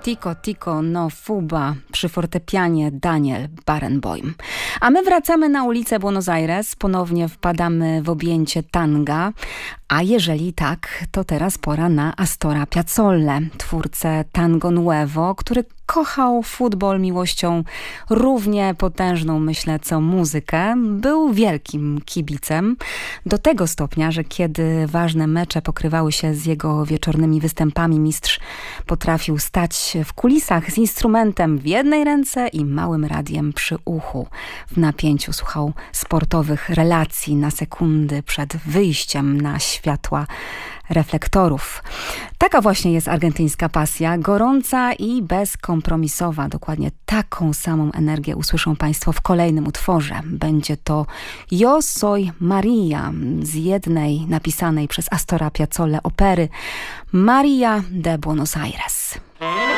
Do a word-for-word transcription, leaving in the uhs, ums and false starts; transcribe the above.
Tico Tico no Fuba przy fortepianie Daniel Barenboim. A my wracamy na ulicę Buenos Aires, ponownie wpadamy w objęcie tanga, a jeżeli tak, to teraz pora na Astora Piazzollę, twórcę Tango Nuevo, który kochał futbol miłością równie potężną, myślę, co muzykę. Był wielkim kibicem, do tego stopnia, że kiedy ważne mecze pokrywały się z jego wieczornymi występami, mistrz potrafił stać w kulisach z instrumentem w jednej ręce i małym radiem przy uchu. W napięciu słuchał sportowych relacji na sekundy przed wyjściem na światła reflektorów. Taka właśnie jest argentyńska pasja, gorąca i bezkompromisowa. Dokładnie taką samą energię usłyszą Państwo w kolejnym utworze. Będzie to Yo Soy Maria z jednej napisanej przez Astora Piazzollę opery Maria de Buenos Aires.